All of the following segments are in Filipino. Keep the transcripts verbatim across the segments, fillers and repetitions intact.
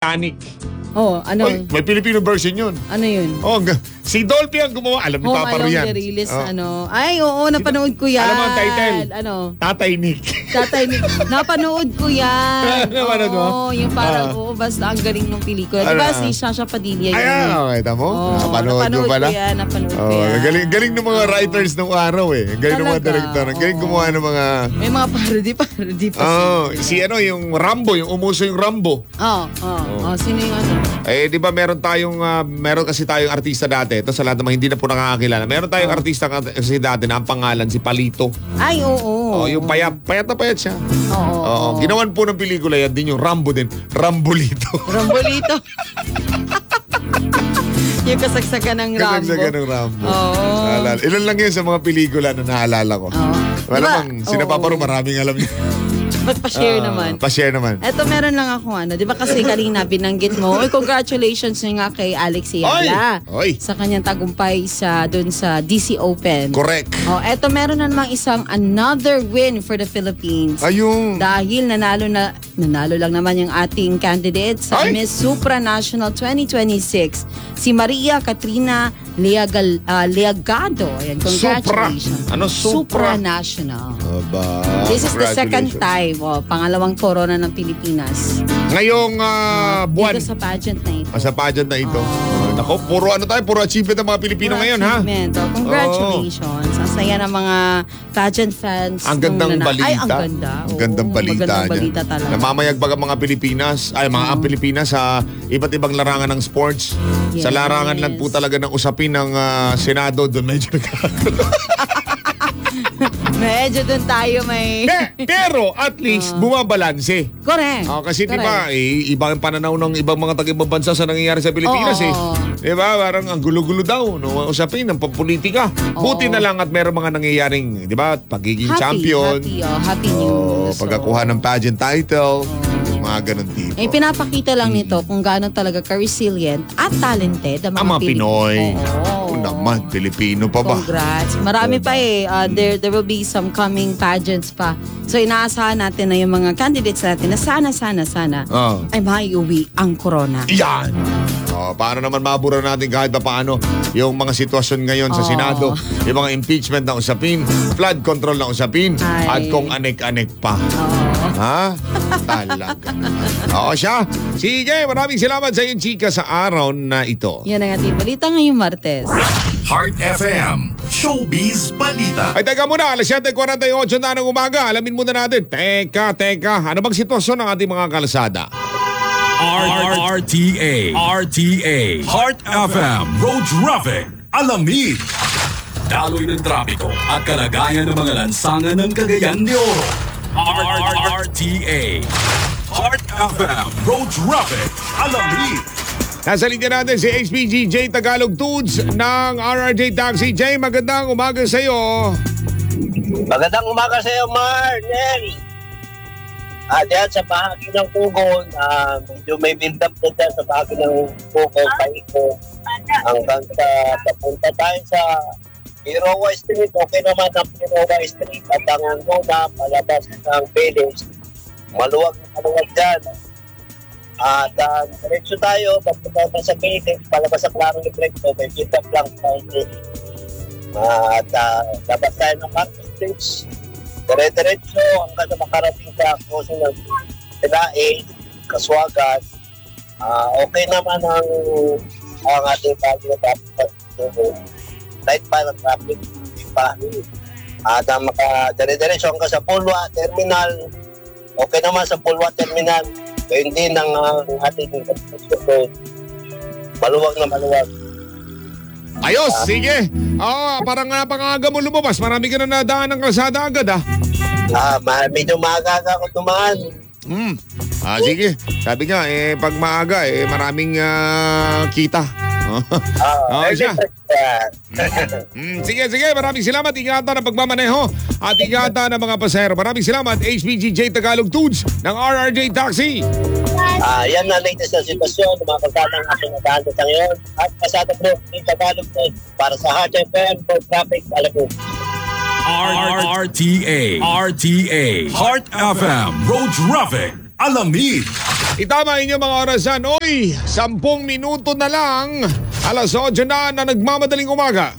Titanic. Oh, ano? Oy, may Filipino version yun. Ano yun? Oh, si Dolphy ang gumawa. Alam ni Home Papa Alone Rian. the release, Oh. ano. Ay, oo, napanood ko yan. Alam mo ang title? Ano? Tatay Nick. Tatay Nick. Napanood ko yan. Napanood mo? Oo, yung parang, Ah. oo, basta ang galing ng pelikula. Di ba Ano? si Shasha Padilla yun? Ayan, okay, tamo. Oo, Napanood ko pala. ko yan, napanood ko Oh, yan. galing, galing ng mga writers ng araw eh. Galing ng mga Talaga? director. Galing Oo. gumawa ng mga... May mga parody, parody pa. Oh, si ano, yung Rambo, yung umuso yung Rambo. Oo, oo. Oh, sino yung ano? Eh, di ba meron tayong, ah, meron kasi tayong artista dati. Ito sa lahat ng mga hindi na po nakakakilala. Meron tayong artista kasi dati na ang pangalan, si Palito. Ay, oo. Oh, yung payat. Payat na payat siya. Oo. Oo. Ginawan po ng pelikula yan din yung Rambo din. Rambolito. Rambolito. Yung kasagsagan ng Rambo. Kasagsagan ng Rambo. Oo. Naalala. Ilan lang yun sa mga pelikula na naalala ko. Oo. Wala Diba? bang, sina Papa Ro, maraming alam niya. Ba't pa-share Ah, naman? Pa-share naman. Eto, meron lang ako ano. Di ba kasi kanina binanggit mo, uy, congratulations nga kay Alex Ayala. Oy! Oy! Sa kanyang tagumpay sa dun sa D C Open. Correct. Oh, eto meron na namang isang another win for the Philippines. Ayun. Dahil nanalo na nanalo lang naman yung ating candidate sa Ay! Miss Supranational twenty twenty-six, si Maria Katrina Leagal, uh, Leagado. Ayan, congratulations. Supra. Ano, supra? Supranational. Aba, This is the second congratulations. time. Oh, pangalawang corona ng Pilipinas. Ngayong ah, buwan. Dito sa pageant na ito. Ah, sa pageant na ito. Nako, puro ano tayo, puro achievement ng mga Pilipino Puro ngayon, ha? achievement. Oh, congratulations. Ang saya ng mga pageant fans. Ang nung gandang nana- balita. Ay, ang ganda. Ang Oo, gandang balita magandang niya. balita talaga. Namamayagpag ang mga Pilipinas, ay mga ang Pilipinas sa iba't ibang larangan ng sports. Yes. Sa larangan lang po talaga ng usapin ng ah, Senado, doon medyo nagkakaroon. Medyo dun tayo may... Eh, Pero at least bumabalanse. Correct. Oh, kasi di Correct. ba, eh, iba ang pananaw ng ibang mga taga-ibang bansa sa nangyayari sa Pilipinas Oo, eh. oo. Di ba? Parang ang gulo-gulo daw, no? Usapin ng pampolitika. Buti na lang at meron mga nangyayaring, di ba? Pagiging Happy, champion. happy, oh, happy news. Oh, So, pagkakuha ng pageant title. Mga ganun tipo. Eh, pinapakita lang nito kung gaano talaga ka-resilient at talented ang mga, Ang mga Pinoy. Oo. Oo naman, Pilipino pa ba? Congrats. Marami pa eh. Uh, there, there will be some coming pageants pa. So inaasahan natin na yung mga candidates natin na sana, sana, sana Oh. ay maiuwi ang corona. Yan! Oh, paano naman mabura natin kahit pa paano yung mga sitwasyon ngayon sa Oo. Senado, yung mga impeachment na usapin, flood control na usapin, Ay. at kung anek-anek pa. Oo. Ha? Talaga. Oo siya. Sige, maraming salamat sa iyong chika sa araw na ito. Yan ang ating balita ngayong Martes. Heart F M, Showbiz Balita. Ay, teka muna, alas siyete forty-eight na ng umaga. Alamin muna natin. Teka, teka. Ano bang sitwasyon ng ating mga kalsada? R T A, R T A, Heart F M, Road Traffic, Alamid. Daloy ng trapiko at kalagayan ng mga lansangan ng Cagayan de Oro. R T A, Heart F M, Road Traffic, Alamid. Nasa linya natin si H P G J Tagalog Tools ng R R J Taxi. Jay, magandang umaga sa iyo. Magandang umaga sa iyo, Mar, Nel. Ah, diyan sa bahagi ng Pugon, ah, medyo may build up na dyan sa bahagi ng Pugon, Paiko. Hanggang sa papunta tayo sa Pirowa Street. Okay naman ang Pirowa Street at ang Luna, palabas ng Village. Maluwag na maluwag dyan. At uh, diretso tayo, papunta tayo sa Village, palabas sa Clarong Negrecto, may build up lang tayo. Uh, at uh, labas tayo ng Marcos Street. Dire-diretso hanggang sa makarating sa crossing ng Pinae, Kaswagan. Uh, okay naman ang, ang ating bagyo dapat light pa ng traffic pa. At uh, makadire-diretso hanggang sa Pulwa Terminal. Okay naman sa Pulwa Terminal. Gayun din ang uh, ating road. Maluwag na maluwag. Ayos, sige. Ah, parang napangaga mo lumabas. Marami ka na nadaan ng kalsada agad, ah. Ah, uh, medyo maaga ako tumaan. Hmm. Ah, sige. Sabi nga, eh, pag maaga, eh, maraming ah, kita. Ah, Okay siya. uh, Hmm, sige, sige. Maraming salamat. Ingatan ng pagmamaneho at ingatan ng mga pasahero. Maraming salamat. H P G J Tagalog Tools ng R R J Taxi. Ah, yan na latest na sitwasyon ng mga kalsadang ating nadahan sa ngayon. At Pasada Group ng Tagalog Tools para sa Heart F M for Traffic Alamid. R T A, R T A, Heart F M, Road Traffic, Alamid. Itama inyo mga orasan. Oy, sampung minuto na lang. Alas otso na na nagmamadaling umaga.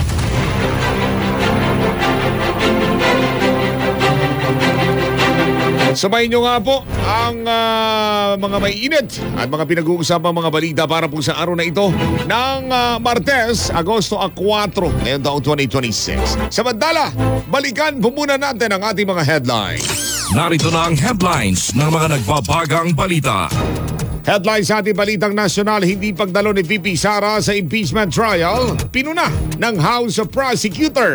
Sabayin nyo nga po ang ah, mga may init at mga pinag-uusapang mga balita para po sa araw na ito ng ah, Martes, Agosto four, ngayong taong twenty twenty-six. Samantala, balikan po muna natin ang ating mga headlines. Narito na ang headlines ng mga nagbabagang balita. Headlines sa ating balitang nasyonal, hindi pagdalo ni V P Sara sa impeachment trial, pinuna ng House of Prosecutor.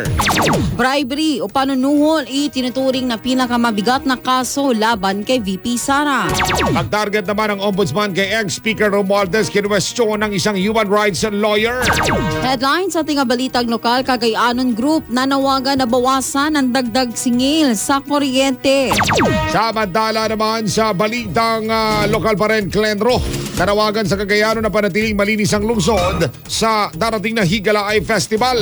Bribery o panunuhol itinuturing na pinakamabigat na kaso laban kay V P Sara. Pag-target naman ng ombudsman kay ex-Speaker Romualdez, kinwestiyon ng isang human rights lawyer. Headlines sa ating balitang lokal, Cagayanon Group nanawagan na bawasan ang dagdag singil sa kuryente. Samantala naman sa balitang uh, lokal pa rin, Clenro, nanawagan sa Cagayanon na panatiling malinis ang lungsod sa darating na Higalaay Festival.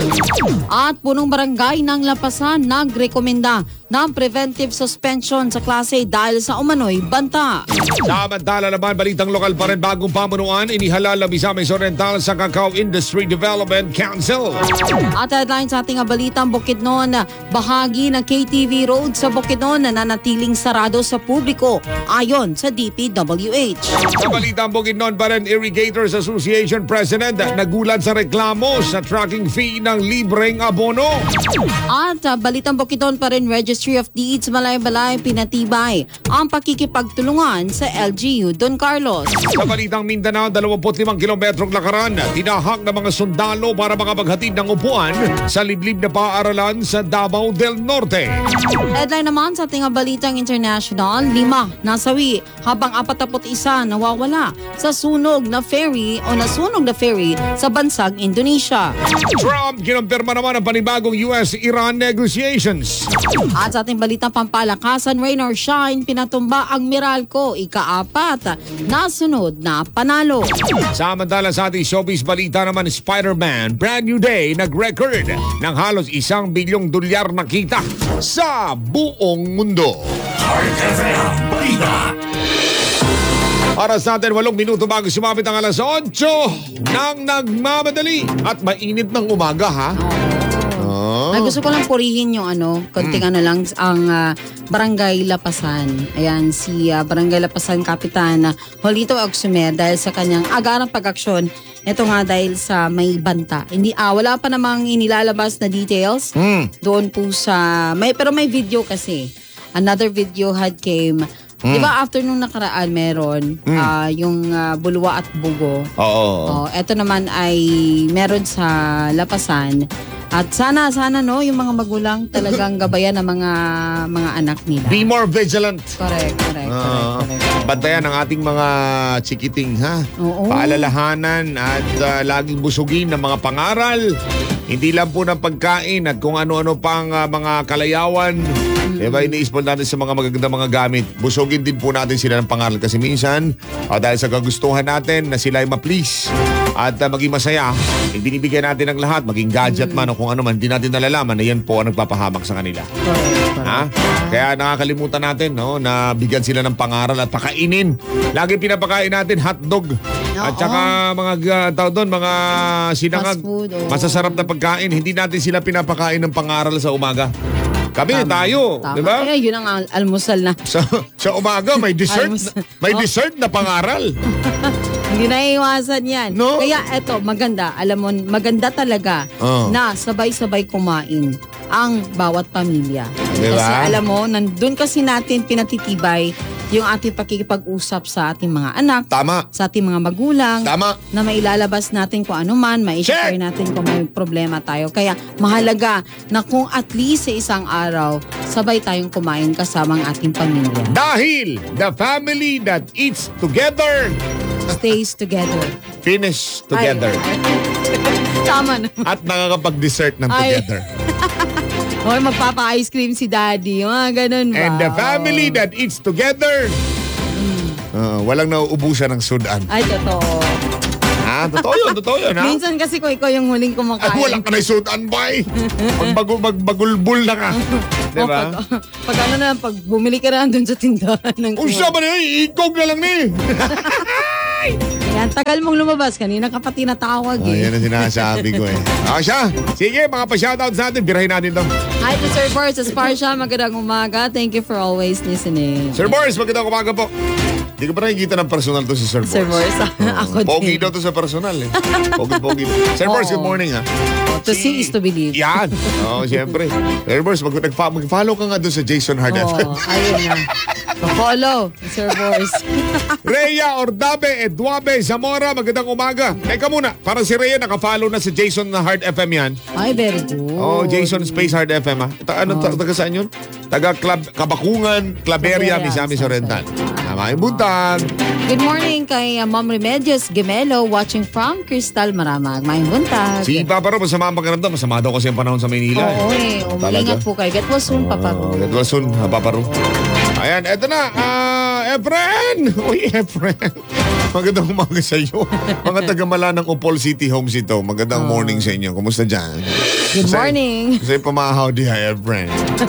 At punong barangay ng Lapasan nagrekomenda ng preventive suspension sa klase dahil sa umano'y banta. Samantala naman, balitang lokal pa rin, bagong pamunuan inihalal na Misamis Oriental sa Cacao Industry Development Council. At headline sa ating balitang Bukidnon, bahagi ng K T V Road sa Bukidnon na nanatiling sarado sa publiko ayon sa D P W H. Sa balitang Bukidnon pa rin, Irrigators Association President nagulat sa reklamo sa tracking fee ng libreng abono. At uh, balitang Bukidnon pa rin, Registry of Deeds Balay-Balay pinatibay ang pakikipagtulungan sa L G U Don Carlos. Sa balitang Mindanao, dalawampu't limang kilometrong lakaran, tinahak ng mga sundalo para makapaghatid ng upuan sa liblib na paaralan sa Davao del Norte. Headline naman sa ating balitang international, lima nasawi habang apatapot isa nawawala sa sunog na ferry o nasunog na ferry sa bansang Indonesia. Trump kinumpirma naman ang panibagong U S Iran negotiations. At sa ating balitang pampalakasan, rain or shine, pinatumba ang Meralco, ikaapat na sunod na panalo. Samantala sa ating showbiz balita naman, Spider-Man Brand New Day nag-record ng halos isang bilyong dolyar na kita sa buong mundo. Heart F M Balita. Oras natin, walong minuto bago sumapit ang alas otso ng nagmamadali at mainit ng umaga, ha? Na gusto ko lang purihin yung ano, konting ano lang, ang ah, Barangay Lapasan. Ayan, si ah, Barangay Lapasan Kapitan uh, Jolito Oxumer dahil sa kanyang agarang pag-aksyon. Ito nga dahil sa may banta. Hindi, ah, wala pa namang inilalabas na details doon po sa, may, pero may video kasi. Another video had came. Di ba after nung nakaraan meron ah, yung ah, Bulwa at Bugo. Oo. Oh, eto naman ay meron sa Lapasan. At sana, sana no, yung mga magulang talagang gabayan ng mga mga anak nila. Be more vigilant. Correct, correct, correct, Ah, correct. bantayan ang ating mga chikiting, ha? Oo. Paalalahanan at ah, laging busugin ng mga pangaral. Hindi lang po ng pagkain at kung ano-ano pang ah, mga kalayawan. Diba, iniispon natin sa mga magagandang mga gamit. Busugin din po natin sila ng pangaral kasi minsan, ah, dahil sa kagustuhan natin na sila ay ma-please at ah, maging masaya, eh, binibigyan natin ng lahat, maging gadget man o kung ano man, hindi natin nalalaman na yan po ang nagpapahamak sa kanila. Correct, correct. Ha? Kaya nakakalimutan natin no, na bigyan sila ng pangaral at pakainin. Lagi pinapakain natin hotdog. At Oo. saka mga uh, tao doon, mga sinangag, Fast food, oo. masasarap na pagkain. Hindi natin sila pinapakain ng pangaral sa umaga. Kami, tayo, Tama. di ba? Kaya yun ang al- almusal na. Sa, sa umaga, may dessert, Almusal. may Oh. dessert na pangaral. Hindi na iwasan yan. No? Kaya eto, maganda. Alam mo, maganda talaga Oh. na sabay-sabay kumain ang bawat pamilya. Diba? Kasi alam mo, nandun kasi natin pinatitibay yung ating pakikipag-usap sa ating mga anak, Tama. sa ating mga magulang, Tama. na mailalabas natin kung ano man, mai-share Check! natin kung may problema tayo. Kaya mahalaga na kung at least sa isang araw, sabay tayong kumain kasama ang ating pamilya. Dahil the family that eats together, Stays together. finish together. Ay, tama na. At nakakapag-dessert ng Ay. together. Or magpapa-ice cream si daddy. Mga ganun ba? And the family that eats together, uh, walang nauubusan ng sudan. Ay, totoo. Ha? Ha? Totoo yun, totoo yun, ha? Minsan kasi ko ikaw yung huling kumakain. Ay, wala ka na isutan, bay. Magbago, magbagulbul na ka. O, Diba? pag, pag ano na, pag bumili ka na doon sa tindahan ng Kung siya ba na yun, igog na lang ni. Ayan, tagal mong lumabas. Kanina ka pa tinatawag Oh, eh. yan ang sinasabi ko eh. Ah, siya. Sige, mga pa-shoutouts natin. Birahin natin to. Hi to Sir Boris Esparsha. Magandang umaga. Thank you for always listening. Sir Boris, magandang umaga po. Hindi ko pa nakikita ng personal to si Sir Boris. Sir Boris, ako din. Pogi daw to sa personal eh. Pogi-pogi. Sir Boris, good Oo. morning ha. To see is to believe. Yan. Oo, siyempre. Sir Boris, mag- nagpa- mag-follow ka nga doon sa Jason Hard F M. Oh, ayun na. Pa-follow, Sir Boris. Rhea Ordabe, Eduabe, Zamora, magandang umaga. Teka muna, parang si Rhea naka-follow na sa Jason na Hard F M yan. Ay, very good. Oh, Jason Space Hard F M ha. Ta- ano, ta- taga saan yun? Taga Club, Kabakungan, Claveria, Claveria, Misamis San Oriental. Jose. Tama yung buntag. Good morning kay uh, Ma'am Remedios Gemelo watching from Crystal Maramag. Mayong buntag. Si Papa Ro, masama ang pakiramdam. Masama daw kasi ang panahon sa Maynila. Oo eh. Umiingat po kayo. Get well soon, Papa. Oh, get well soon, ha, Papa Ro. Ayan, eto na. Ah, Efren! Uy, Efren. Magandang umaga sa iyo. Mga taga-mala ng Upol City Homes ito. Magandang morning sa inyo. Kumusta dyan? Good Kasi- morning. Kasi pamahaw di ha, Efren.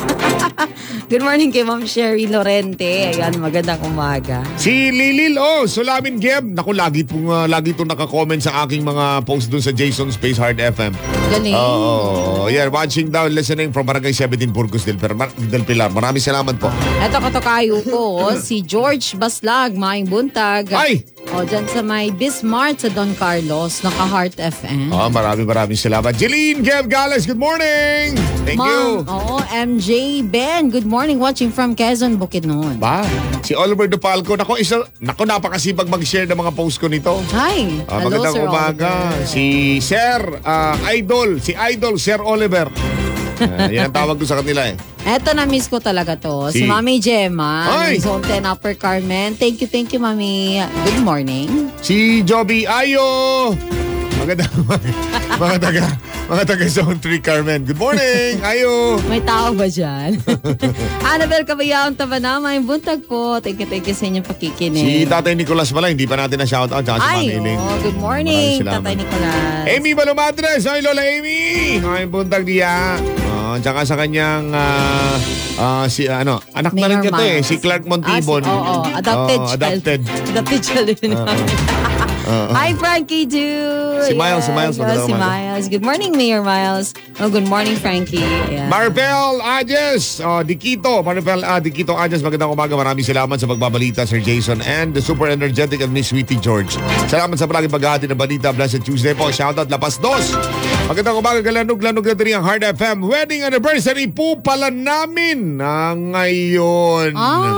Good morning kay Ma'am Sherry Lorente. Ayan, magandang umaga. Si Lilil, oh, Sulamin Gem. Naku, lagi pong, uh, lagi itong nakakomment sa aking mga post dun sa Jason Space Hard F M. Galing. Oo, oh, yeah, watching down, listening from Barangay seventeen Burgos del, Pilar. del Pilar. Maraming salamat po. Eto katokayo ko, si George Baslag, Mayong buntag. Ay! O, dyan sa may Bismart sa Don Carlos, naka-Heart F M. Oh, maraming maraming salamat. Jeline Gev Gales, good morning! Thank you. Ma'am, oo, M J Ben, good morning, watching from Quezon, Bukidnon. Ba, si Oliver Dupalco, nako, isa, nako, napakasipag mag-share ng mga post ko nito. Hi. Ah, Hello, magandang Sir umaga. Oliver. Si Sir ah, Idol, si Idol Sir Oliver. Ah, yan ang tawag ko sa kanila eh. Eto, na-miss ko talaga to. Si, Si- Mami Gemma, Ay! ng Zone ten Upper Carmen. Thank you, thank you, Mami. Good morning. Si Joby Ayo. Magandang umaga. mga taga, mga taga Zone three Carmen. Good morning, Ayo. May tao ba dyan? Annabel Cabayaon Tabana, may buntag po. Thank you, thank you sa inyong pakikinig. Si Tatay Nicolas pala, hindi pa natin na-shoutout. Tsaka si Ay, Mami Eileen. oh, good morning, Maraming salamat. Tatay Nicolas. Amy Balumadres. Ay, Lola Amy. Ay, buntag diya. Oh, tsaka sa kanyang ah, ah, si ano, anak na rin Mayor niya to eh, Miles. si Clark Montibon. Ah, si, oo, adopted Oo, child. adopted. Adopted child din namin. Hi, Frankie Dude. Si Miles, si Miles, Yes, magandang si umaga. Miles. Good morning, Mayor Miles. Oh, good morning, Frankie. Ayan. Maripel Ajes, oh, Dikito, Maripel ah, Dikito Ajes, magandang umaga. Maraming salamat sa pagbabalita, Sir Jason, and the super energetic and Miss Sweetie George. Salamat sa palaging paghahati ng balita. Blessed Tuesday po. Shoutout Lapas Dos. Magandang umaga, galanog-lanog na rin ang Hard F M. Wedding anniversary po pala namin na ngayon. Ah.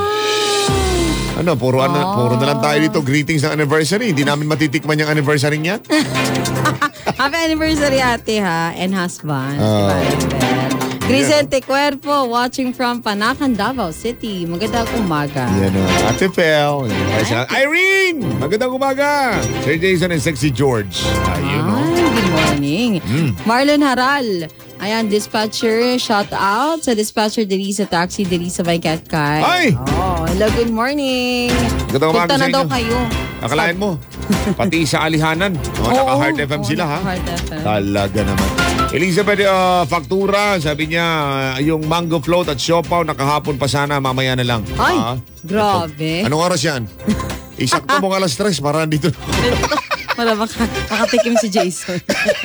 Ano, puro, ano, puro na lang tayo dito. Greetings ng anniversary. Hindi namin matitikman yung anniversary niya. Happy anniversary, ate, ha? And husband. Oh. Si Maribel. Grisente Cuerpo, watching from Panacan, Davao City. Magandang umaga. Yan o. Ate Pel. Irene! Magandang umaga. Sir Jason and Sexy George. Ayun o. Ay, good morning. Marlon Haral. Ayan, dispatcher, shout out sa dispatcher diri sa taxi diri sa Baykatkay. Ay! Oh, hello, good morning. Magandang umaga Punta sa na daw inyo. kayo. Akalain mo. Pati sa alihanan. Oh, Oo, naka-Hard F M oo, sila ha. naka-Hard F M. Talaga naman. Elizabeth uh, Factura, sabi niya, uh, yung mango float at siopaw nakahapon pa sana, mamaya na lang. Ay, Ah, grabe. Anong oras yan? Isakto mo alas tres para dito. Para maka, makatikim si Jason.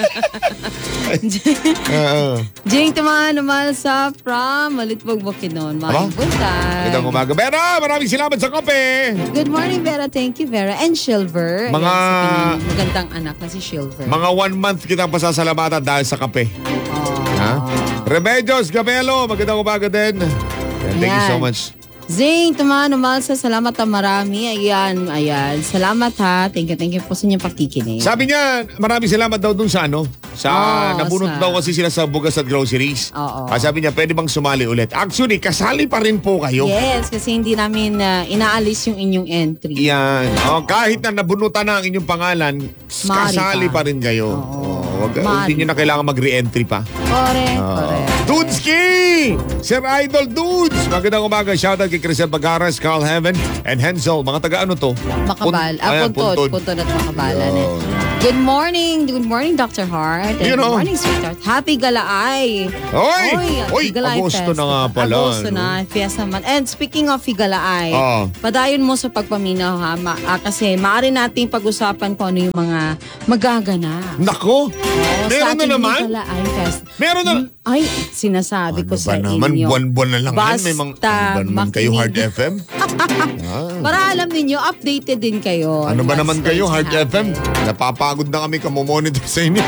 Oo. Jing tumahan naman sa from Malitbog Bukidnon. Aba? Maayong buntag. Magandang umaga. Vera, maraming salamat sa kape. Good morning, Vera. Thank you, Vera. And Silver. Mga- Ayan, sa kanyang magandang anak na si Silver. Mga one month kitang pasasalamatan dahil sa kape. Oh. Ha? Remedios Gabelo, magandang umaga din. And thank you so Ayan. much. Zing, tumahan naman sa salamat na marami. Ayan, ayan. Salamat ha. Thank you, thank you po sa inyong pakikinig. Sabi niya, maraming salamat daw dun sa ano. Sa Oo, nabunot sa- daw kasi sila sa bugas at groceries. Oo. Ah, sabi niya, pwede bang sumali ulit? Actually, kasali pa rin po kayo. Yes, kasi hindi namin uh, inaalis yung inyong entry. Yan. Oh, kahit na nabunutan na ang inyong pangalan, Maaari kasali pa. pa rin kayo. Oo. Oh, wag, Maaari hindi nyo na kailangan mag-re-entry pa. Correct, Oo. correct. Dudski! Sir Idol Dudes! Magandang umaga. Shoutout kay Crisel Bagaras, Carl Heaven, and Hensel. Mga taga ano to? Makabal. Pun- Ah, ayan, puntod. Puntod. Puntod at makabalan. eh. Yun. Good morning. Good morning, Doctor Hart. And You know. good morning, sweetheart. Happy Galaay. Oy! Oy, Higalaay Agosto na Festival. nga pala, Agosto no? na. Fiesta man. And speaking of Higalaay, Oo. padayon mo sa pagpaminaw ha. Ma- ah, kasi maaari nating pag-usapan kung ano yung mga magaganap. Nako! Oo, Meron sa na ating naman? Higalaay Fest. Meron na. Ay, sinasabi ko Ano sa ba naman? inyo. Buwan-buwan na lang yan. May mga, Basta ano ba naman kayo, Hard makinig. F M? Ah. Para alam ninyo, updated din kayo. Ano ba What's naman going kayo, to Hard F M? happen. Napapagod na kami kamomonitor sa inyo.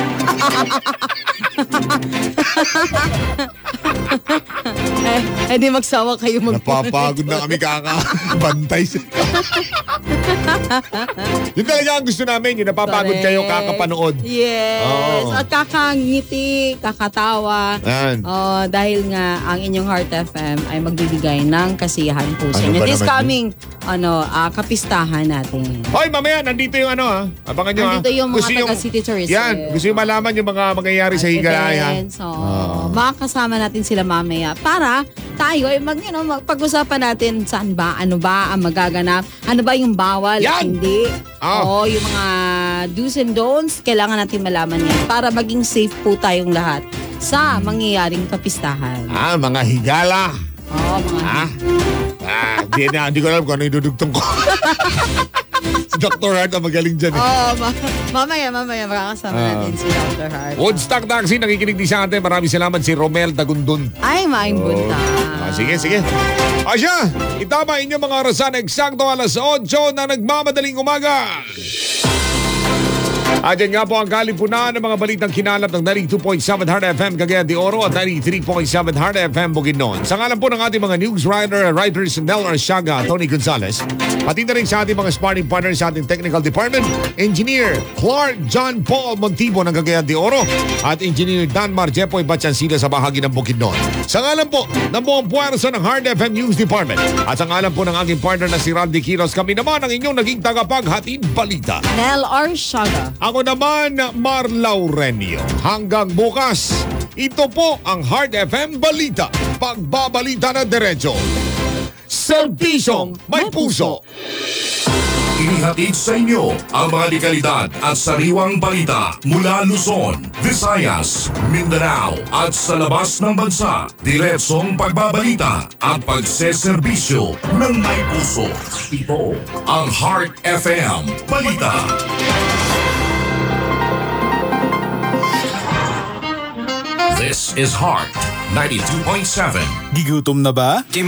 Eh, eh di magsawa kayo mag- Napapagod na kami kakabantay sa... Yun talaga ang gusto namin. Yung napapagod Correct. kayo kakapanood. Yes. Oo. At kakangiti, kakatawa. Yan. Oh, dahil nga ang inyong Heart F M ay magbibigay ng kasiyahan po sa Ano inyo. ba This naman coming ano, ah, kapistahan natin. Hoy, mamaya, nandito yung ano ha. Abangan nyo ha. Nandito yung mga Gusto taga-City Tourism. Yan. Gusto yung malaman yung mga mangyayari sa Higalaay ha. Events, oo. Makakasama natin sila mamaya para tayo ay mag, you know, magpag-usapan natin saan ba, ano ba ang magaganap, ano ba yung bawal Yan! at hindi. Ah. Oo, yung mga do's and don'ts, kailangan natin malaman yan para maging safe po tayong lahat sa mangyayaring kapistahan. Ah, mga higala. Oo, mga Ah. Ah, di na, hindi ko alam kung ano yung dudugtong ko. Si Doctor Hart ang magaling dyan eh. Oo, ma- mamaya, mamaya makakasama Ah. natin si Doctor Hart. Woodstock Taxi, nakikinig din sa atin. Maraming salamat si Romel Dagundun. Ay, maing bunta. Ah, sige, sige. Asya, itama inyong mga orasan eksakto alas otso na nagmamadaling umaga. At yan nga po ang kalipunan ng mga balitang kinalap ng ninety-two point seven Hard F M Cagayan de Oro at ninety-three point seven Hard F M Bukidnon. Sa ngalan po ng ating mga news writer, writers Nel Arsiaga, Tony Gonzalez, pati na rin sa ating mga sparring partners sa ating technical department, Engineer Clark John Paul Montibo ng Cagayan de Oro at Engineer Dan Marjepoy Batchansila sa bahagi ng Bukidnon. Sa ngalan po ng buong puwersa ng Hard F M News Department at sa ngalan po ng aking partner na si Randy Quiros, kami naman ang inyong naging tagapaghatid balita. Nel Arsiaga. Ako naman, Mar Laurenio. Hanggang bukas, ito po ang Hard F M Balita. Pagbabalita na diretso. Serbisyong may puso. Inihatid sa inyo ang mga dekalidad at sariwang balita mula Luzon, Visayas, Mindanao at sa labas ng bansa. Diretsong pagbabalita at pagseserbisyo ng may puso. Ito ang Heart F M Balita. This is Heart ninety-two point seven. Gigutom na ba?